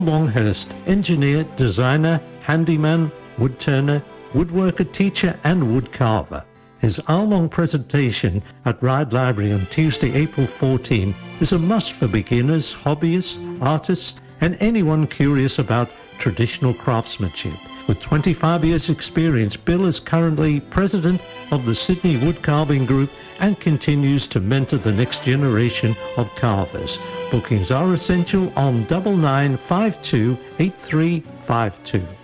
Longhurst, engineer, designer, handyman, woodturner, woodworker, teacher and woodcarver. His hour-long presentation at Ryde Library on Tuesday, April 14 is a must for beginners, hobbyists, artists and anyone curious about traditional craftsmanship. With 25 years experience, Bill is currently president of the Sydney Woodcarving Group and continues to mentor the next generation of carvers. Bookings are essential on 9952 8352.